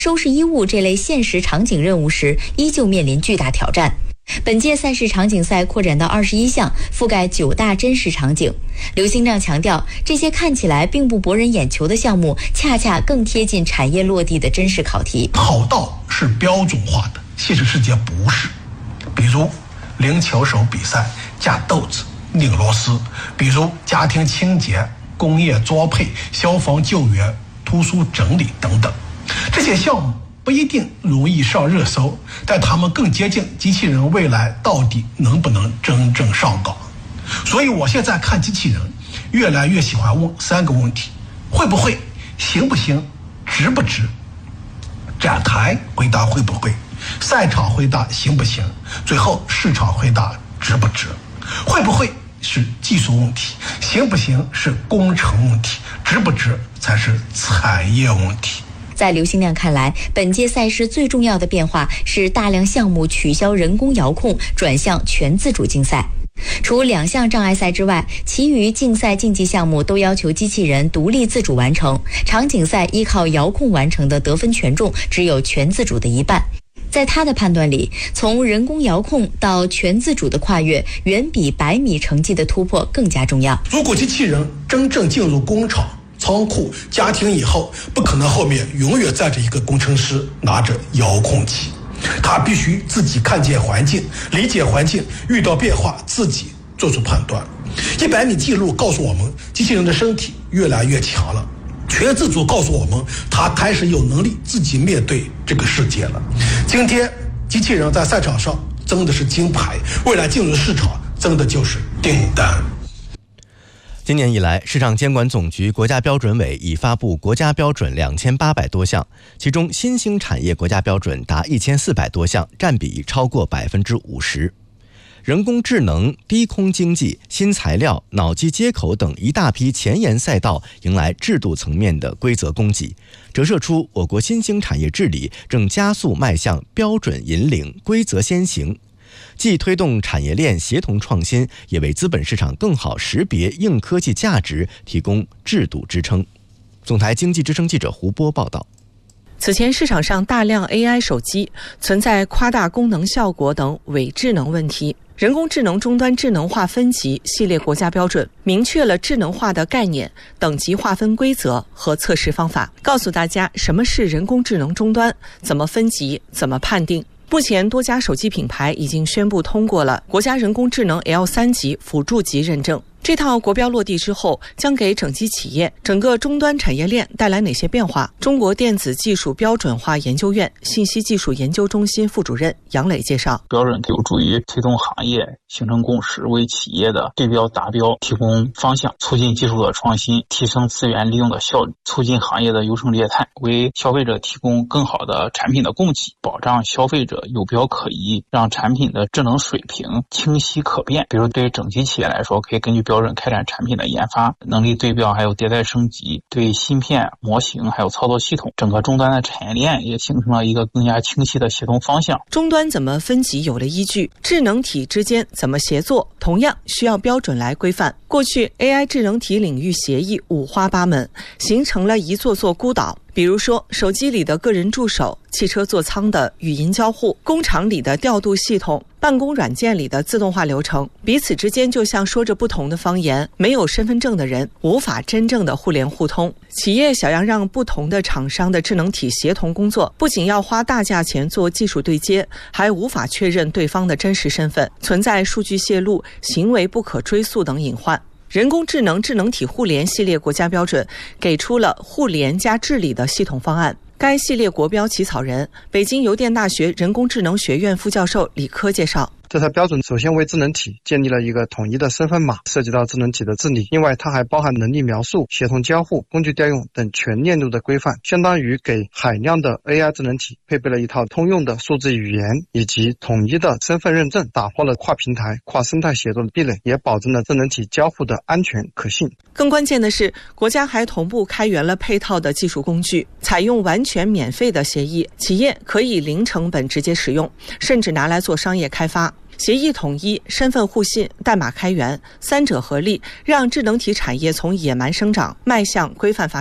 收拾衣物这类现实场景任务时，依旧面临巨大挑战。本届赛事场景赛扩展到21项，覆盖9大真实场景。刘兴亮强调，这些看起来并不博人眼球的项目，恰恰更贴近产业落地的真实考题。 跑道是标准化的，现实世界不是。比如零球手比赛架豆子、拧螺丝，比如家庭清洁、工业装配、消防救援、图书整理等等。这些项目不一定容易上热搜，但他们更接近机器人未来到底能不能真正上岗。所以我现在看机器人越来越喜欢问3个问题：会不会、行不行、值不值。展台回答会不会，赛场回答行不行，最后市场回答值不值。会不会是技术问题，行不行是工程问题，值不值才是产业问题。 在刘兴亮看来，本届赛事最重要的变化是大量项目取消人工遥控，转向全自主竞赛。除2项障碍赛之外，其余竞赛竞技项目都要求机器人独立自主完成。场景赛依靠遥控完成的得分权重只有全自主的一半。在他的判断里，从人工遥控到全自主的跨越，远比100米成绩的突破更加重要。 如果机器人真正进入工厂、仓库、家庭以后，不可能后面永远站着一个工程师拿着遥控器，他必须自己看见环境，理解环境，遇到变化自己做出判断。100米记录告诉我们，机器人的身体越来越强了。全自主告诉我们，他开始有能力自己面对这个世界了。今天机器人在赛场上争的是金牌，未来进入市场争的就是订单。 今年以来，市场监管总局国家标准委已发布国家标准2800多项，其中新兴产业国家标准达1400多项，占比超过50%。人工智能、低空经济、新材料、脑机接口等一大批前沿赛道迎来制度层面的规则供给，折射出我国新兴产业治理正加速迈向标准引领、规则先行，既推动产业链协同创新，也为资本市场更好识别硬科技价值提供制度支撑。总台经济之声记者胡波报道。 此前市场上大量 AI 手机存在夸大功能效果等伪智能问题。人工智能终端智能化分级系列国家标准明确了智能化的概念、等级划分规则和测试方法，告诉大家什么是人工智能终端，怎么分级，怎么判定。目前多家手机品牌已经宣布通过了国家人工智能 L3 级辅助级认证。这套国标落地之后，将给整机企业、整个终端产业链带来哪些变化？中国电子技术标准化研究院信息技术研究中心副主任杨磊介绍， 标准有助于推动行业形成共识，为企业的对标达标提供方向，促进技术的创新，提升资源利用的效率，促进行业的优胜劣汰，为消费者提供更好的产品的供给，保障消费者有标可依，让产品的智能水平清晰可辨。比如对整机企业来说，可以根据标准开展产品的研发、能力对标，还有迭代升级，对芯片、模型还有操作系统，整个终端的产业链也形成了一个更加清晰的协同方向。 终端怎么分级有了依据，智能体之间怎么协作，同样需要标准来规范。过去 AI 智能体领域协议五花八门，形成了一座座孤岛。比如说手机里的个人助手，汽车座舱的语音交互，工厂里的调度系统，办公软件里的自动化流程，彼此之间就像说着不同的方言，没有身份证的人无法真正的互联互通。企业想要让不同的厂商的智能体协同工作，不仅要花大价钱做技术对接，还无法确认对方的真实身份，存在数据泄露、行为不可追溯等隐患。人工智能智能体互联系列国家标准给出了互联加治理的系统方案。该系列国标起草人，北京邮电大学人工智能学院副教授李科介绍， 这套标准首先为智能体建立了一个统一的身份码，涉及到智能体的治理。另外，它还包含能力描述、协同交互、工具调用等全链路的规范，相当于给海量的 AI 智能体配备了一套通用的数字语言以及统一的身份认证，打破了跨平台、跨生态协作的壁垒，也保证了智能体交互的安全可信。 更关键的是，国家还同步开源了配套的技术工具，采用完全免费的协议，企业可以零成本直接使用，甚至拿来做商业开发。协议统一、身份互信、代码开源，三者合力，让智能体产业从野蛮生长迈向规范发展。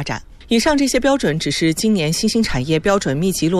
以上这些标准只是今年新兴产业标准密集落